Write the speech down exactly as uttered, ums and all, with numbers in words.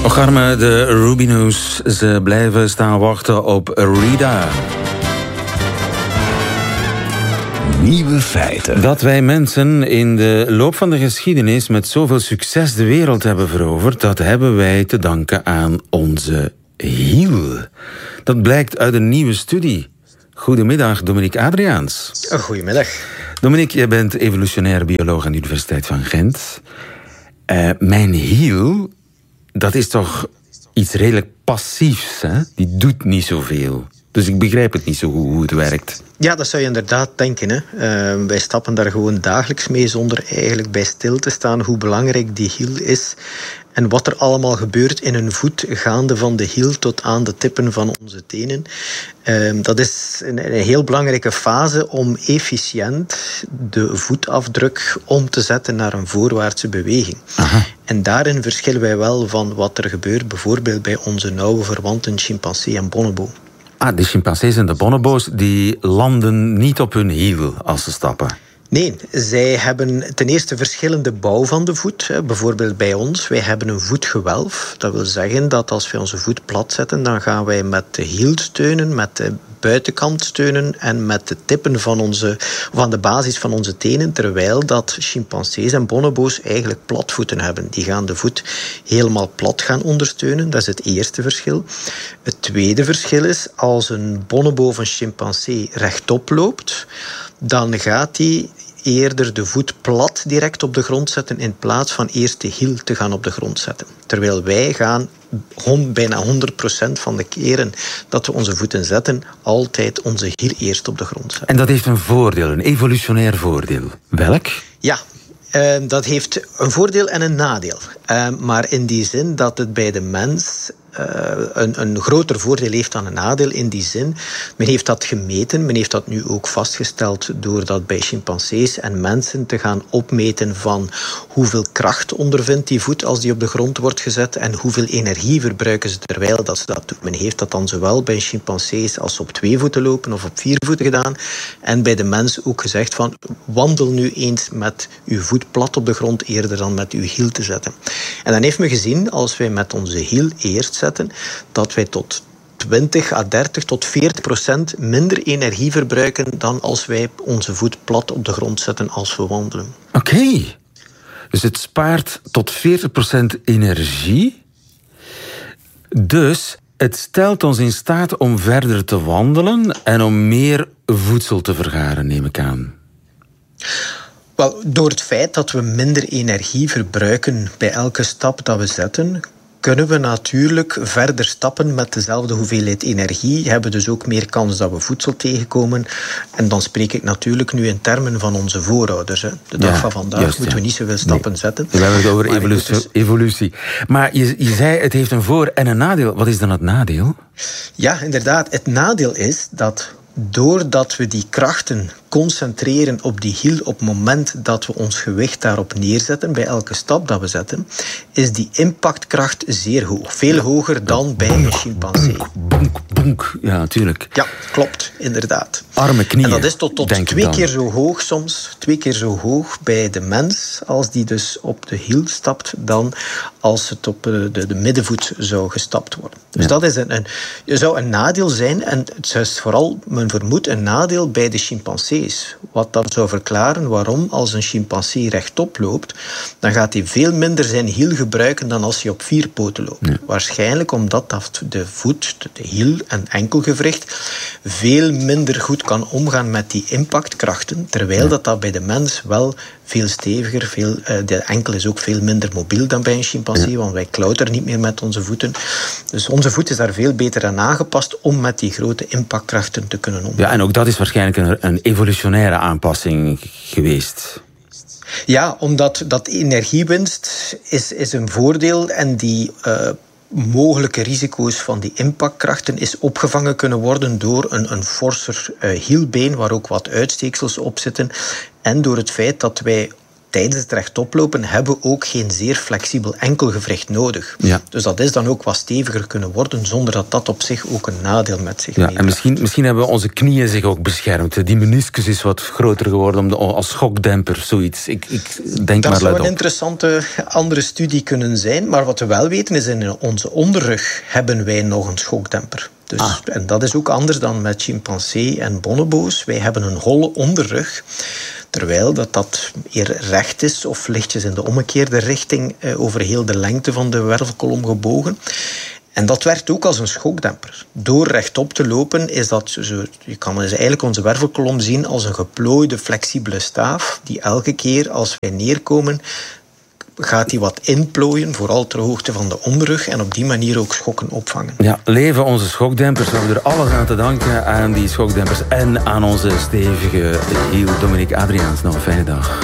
Ocharme, de Rubinoos, ze blijven staan wachten op Rita. Nieuwe feiten. Dat wij mensen in de loop van de geschiedenis met zoveel succes de wereld hebben veroverd, dat hebben wij te danken aan onze hiel. Dat blijkt uit een nieuwe studie. Goedemiddag, Dominique Adriaans. Goedemiddag. Dominique, jij bent evolutionair bioloog aan de Universiteit van Gent. Uh, mijn hiel, dat is toch iets redelijk passiefs, hè? Die doet niet zoveel. Dus ik begrijp het niet zo goed hoe het werkt. Ja, dat zou je inderdaad denken. Hè. Uh, wij stappen daar gewoon dagelijks mee zonder eigenlijk bij stil te staan hoe belangrijk die hiel is en wat er allemaal gebeurt in een voet, gaande van de hiel tot aan de tippen van onze tenen. Uh, dat is een, een heel belangrijke fase om efficiënt de voetafdruk om te zetten naar een voorwaartse beweging. Aha. En daarin verschillen wij wel van wat er gebeurt bijvoorbeeld bij onze nauwe verwanten chimpansee en bonobo. Ah, de chimpansees en de bonobo's die landen niet op hun hiel als ze stappen. Nee, zij hebben ten eerste verschillende bouw van de voet. Bijvoorbeeld bij ons, wij hebben een voetgewelf. Dat wil zeggen dat als wij onze voet plat zetten, dan gaan wij met de hiel steunen, met de buitenkant steunen en met de tippen van, onze, van de basis van onze tenen, terwijl dat chimpansees en bonobo's eigenlijk platvoeten hebben. Die gaan de voet helemaal plat gaan ondersteunen. Dat is het eerste verschil. Het tweede verschil is, als een bonobo of een chimpansee rechtop loopt, dan gaat hij eerder de voet plat direct op de grond zetten in plaats van eerst de hiel te gaan op de grond zetten. Terwijl wij gaan bijna honderd procent van de keren dat we onze voeten zetten, altijd onze hiel eerst op de grond zetten. En dat heeft een voordeel, een evolutionair voordeel. Welk? Ja. Uh, dat heeft een voordeel en een nadeel. Uh, maar in die zin dat het bij de mens uh, een, een groter voordeel heeft dan een nadeel. In die zin, men heeft dat gemeten. Men heeft dat nu ook vastgesteld door dat bij chimpansees en mensen te gaan opmeten van hoeveel kracht ondervindt die voet als die op de grond wordt gezet en hoeveel energie verbruiken ze terwijl dat ze dat doen. Men heeft dat dan zowel bij chimpansees als ze op twee voeten lopen of op vier voeten gedaan. En bij de mens ook gezegd van wandel nu eens met uw voet plat op de grond eerder dan met uw hiel te zetten. En dan heeft men gezien, als wij met onze hiel eerst zetten, dat wij tot twintig à dertig tot veertig procent minder energie verbruiken dan als wij onze voet plat op de grond zetten als we wandelen. Oké. Okay. Dus het spaart tot veertig procent energie. Dus het stelt ons in staat om verder te wandelen en om meer voedsel te vergaren, neem ik aan. Wel, door het feit dat we minder energie verbruiken bij elke stap dat we zetten, kunnen we natuurlijk verder stappen met dezelfde hoeveelheid energie, hebben dus ook meer kans dat we voedsel tegenkomen. En dan spreek ik natuurlijk nu in termen van onze voorouders. Hè. De dag ja, van vandaag juist, moeten ja. we niet zoveel stappen nee. zetten. We hebben het over evolutie, dus... evolutie. Maar je, je zei, het heeft een voor- en een nadeel. Wat is dan het nadeel? Ja, inderdaad. Het nadeel is dat doordat we die krachten concentreren op die hiel op het moment dat we ons gewicht daarop neerzetten, bij elke stap dat we zetten, is die impactkracht zeer hoog. Veel hoger dan bij een chimpansee. Bonk, bonk. Ja, natuurlijk. Ja, klopt, inderdaad. Arme knieën. En dat is tot, tot twee keer zo hoog soms, twee keer zo hoog bij de mens, als die dus op de hiel stapt, dan als het op de, de, de middenvoet zou gestapt worden. Dus ja. dat is een, een, zou een nadeel zijn, en het is vooral, men vermoedt, een nadeel bij de chimpansee. Wat dat zou verklaren waarom als een chimpansee rechtop loopt, dan gaat hij veel minder zijn hiel gebruiken dan als hij op vier poten loopt. Ja. Waarschijnlijk omdat dat de voet, de hiel en enkelgewricht veel minder goed kan omgaan met die impactkrachten, terwijl ja. dat, dat bij de mens wel veel steviger, veel, uh, de enkel is ook veel minder mobiel dan bij een chimpansee, ja. want wij klauteren niet meer met onze voeten. Dus onze voet is daar veel beter aan aangepast om met die grote impactkrachten te kunnen omgaan. Ja, en ook dat is waarschijnlijk een, een evolutionaire aanpassing geweest. Ja, omdat dat energiewinst is, is een voordeel en die uh, mogelijke risico's van die impactkrachten is opgevangen kunnen worden door een, een forser uh, hielbeen waar ook wat uitsteeksels op zitten en door het feit dat wij tijdens het rechtoplopen hebben we ook geen zeer flexibel enkelgewricht nodig. Ja. Dus dat is dan ook wat steviger kunnen worden, zonder dat dat op zich ook een nadeel met zich ja, meebrengt. En misschien, misschien hebben onze knieën zich ook beschermd. Die meniscus is wat groter geworden om de, als schokdemper, zoiets. Ik, ik denk dat maar zou luid een op. interessante andere studie kunnen zijn, maar wat we wel weten is, in onze onderrug hebben wij nog een schokdemper. Dus, ah. En dat is ook anders dan met chimpansee en bonobo's. Wij hebben een holle onderrug, terwijl dat, dat eer recht is of lichtjes in de omgekeerde richting eh, over heel de lengte van de wervelkolom gebogen. En dat werkt ook als een schokdemper. Door rechtop te lopen is dat zo, je kan dus eigenlijk onze wervelkolom zien als een geplooide flexibele staaf die elke keer als wij neerkomen gaat die wat inplooien, vooral ter hoogte van de onderrug, en op die manier ook schokken opvangen. Ja, leven onze schokdempers. We hebben er alles aan te danken, aan die schokdempers en aan onze stevige hiel. Dominique Adriaans, nog een fijne dag.